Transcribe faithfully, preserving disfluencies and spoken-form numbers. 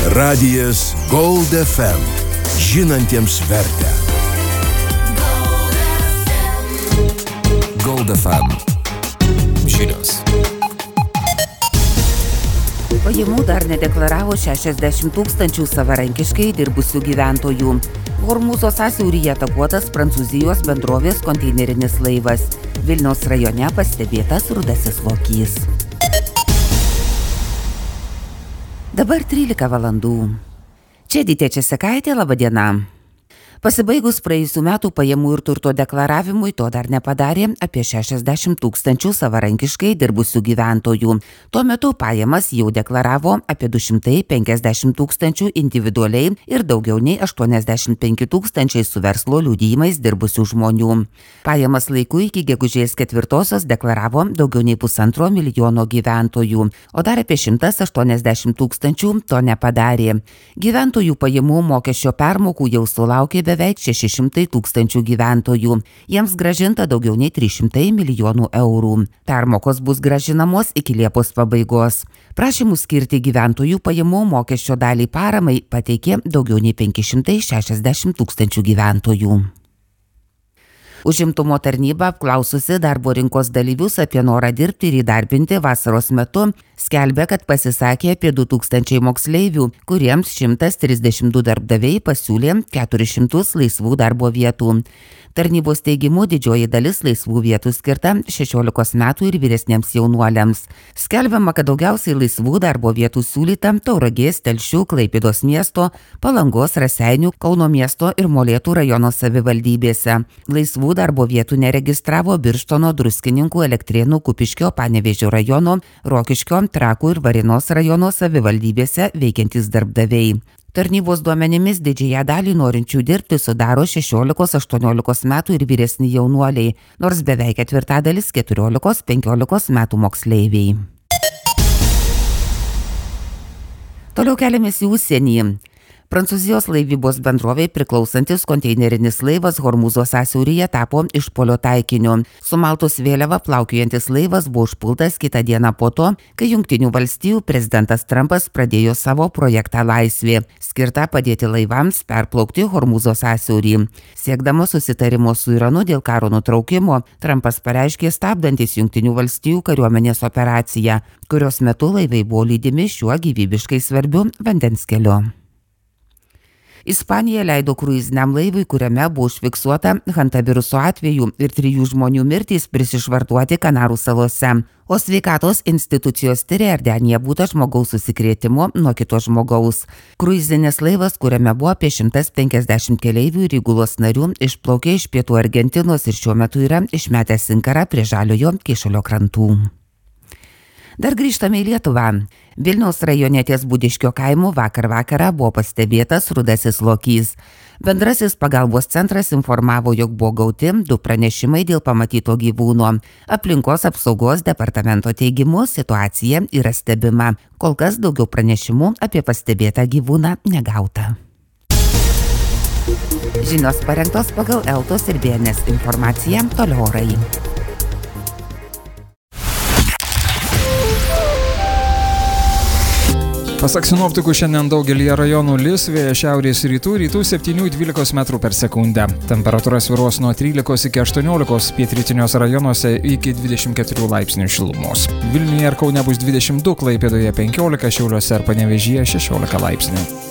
Radijas Gold F M. Žinantiems vertę. Gold F M. Žinios. Pajamų dar nedeklaravo šešiasdešimt tūkstančių savarankiškai dirbusių gyventojų. Hormūzo sąsiauryje atakuotas Prancūzijos bendrovės konteinerinis laivas. Vilniaus rajone pastebėtas rudasis lokys. Dabar trylika valandų. Čia Dytė Česekaitė, laba diena. Pasibaigus praėjusių metų pajamų ir turto deklaravimui, to dar nepadarė apie šešiasdešimt tūkstančių savarankiškai dirbusių gyventojų. Tuo metu pajamas jau deklaravo apie du šimtai penkiasdešimt tūkstančių individualiai ir daugiau nei aštuoniasdešimt penki tūkstančiai su verslo liudijimais dirbusių žmonių. Pajamas laiku iki gegužės ketvirtosios deklaravo daugiau nei pusantro milijono gyventojų, o dar apie šimtas aštuoniasdešimt tūkstančių to nepadarė. Gyventojų pajamų mokesčio permokų jau sulaukė beveik šeši šimtai tūkstančių gyventojų. Jiems grąžinta daugiau nei trys šimtai milijonų eurų. Permokos bus grąžinamos iki Liepos pabaigos. Prašymų skirti gyventojų pajamų mokesčio dalį paramai pateikė daugiau nei penki šimtai šešiasdešimt tūkstančių gyventojų. Užimtumo tarnyba, apklaususi darbo rinkos dalyvius apie norą dirbti ir įdarbinti vasaros metu, skelbia, kad pasisakė apie du tūkstančiai moksleivių, kuriems šimtas trisdešimt du darbdaviai pasiūlė keturis šimtus laisvų darbo vietų. Tarnybos teigimu didžioji dalis laisvų vietų skirta šešiolikos metų ir vyresniems jaunuoliams. Skelbiama, kad daugiausiai laisvų darbo vietų siūlyta Tauragės, Telšių, Klaipėdos miesto, Palangos, Raseinių, Kauno miesto ir Molėtų rajono savivaldybėse. Laisvų darbo vietų neregistravo Birštono, Druskininkų, Elektrėnų, Kupiškio, Panevėžio rajono, Rokiškio, Trakų ir Varėnos rajono savivaldybėse veikiantys darbdaviai. Tarnybos duomenimis didžiąją dalį norinčių dirbti sudaro šešiolikos aštuoniolikos metų ir vyresni jaunuoliai, nors beveik ketvirtadalis keturiolikos penkiolikos metų moksleiviai. Toliau keliamės į užsienį. Prancūzijos laivybos bendrovei priklausantis konteinerinis laivas Hormūzo sąsiauryje tapo išpuolio taikiniu. Su Maltos vėliava plaukiojantis laivas buvo užpultas kitą dieną po to, kai Jungtinių valstijų prezidentas Trumpas pradėjo savo projektą Laisvė, skirtą padėti laivams perplaukti Hormūzo sąsiaurį. Siekdamas susitarimo su Iranu dėl karo nutraukimo, Trumpas pareiškė stabdantis Jungtinių valstijų kariuomenės operaciją, kurios metu laivai buvo lydimi šiuo gyvybiškai svarbiu vandens keliu. Ispanija leido kruiziniam laivui, kuriame buvo užfiksuota hantaviruso atvejų ir trijų žmonių mirtys, prisišvartuoti Kanarų salose, o sveikatos institucijos tyrė, ar denyje būta žmogaus užsikrėtimo nuo kito žmogaus. Kruizinis laivas, kuriame buvo apie šimtas penkiasdešimt keleivių ir įgulos narių, išplaukė iš pietų Argentinos ir šiuo metu yra išmetęs inkarą prie Žaliojo Kyšulio krantų. Dar grįžtame į Lietuvą. Vilniaus rajone ties Budiškio kaimu vakar vakarą buvo pastebėtas rudasis lokys. Bendrasis pagalbos centras informavo, jog buvo gauti du pranešimai dėl pamatyto gyvūno. Aplinkos apsaugos departamento teigimu situacija yra stebima. Kol kas daugiau pranešimų apie pastebėtą gyvūną negauta. Žinios parengtos pagal Eltos ir B N S informaciją, toliau orai. Pasak sinoptikų, šiandien daugelyje rajonų lis, vėjas šiaurės rytų, rytų septynių dvylikos metrų per sekundę. Temperatūra svyruos nuo trylikos iki aštuoniolikos, pietrytiniuose rajonuose iki dvidešimt keturių laipsnių šilumos. Vilniuje ir Kaune bus dvidešimt du, Klaipėdoje penkiolika, Šiauliuose ir Panevėžyje šešiolika laipsnių.